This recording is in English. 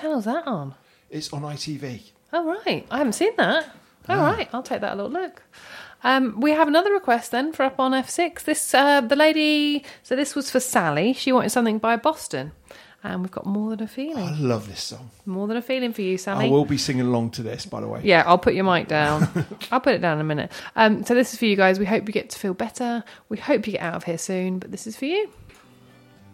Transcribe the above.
channel's that on? It's on ITV. Oh, right. I haven't seen that. All right. I'll take that a little look. We have another request then for Up on F6. This the lady... So this was for Sally. She wanted something by Boston. And we've got More Than a Feeling. I love this song. More Than a Feeling for you, Sally. I will be singing along to this, by the way. Yeah, I'll put your mic down. I'll put it down in a minute. So this is for you guys. We hope you get to feel better. We hope you get out of here soon. But this is for you.